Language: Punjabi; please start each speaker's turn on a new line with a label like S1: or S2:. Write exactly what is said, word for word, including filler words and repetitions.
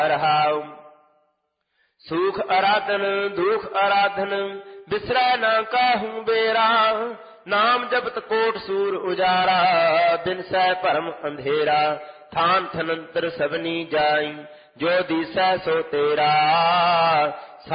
S1: ਰਹਾਉ। ਸੂਖ ਅਰਾਧਨ ਦੁਖ ਅਰਾਧਨ ਬਿਸਰੈ ਨਾ ਕਾਹੂ ਬੇਰਾ। ਨਾਮ ਜਪਤ ਕੋਟ ਸੂਰ ਉਜਾਰਾ ਬਿਨ ਸੈ ਭਰਮ ਅੰਧੇਰਾ। ਥਾਨ ਥਨੰਤਰ ਸਭਨੀ ਜਾਈ ਜੋ ਦੀਸੈ ਸੋ ਤੇਰਾ।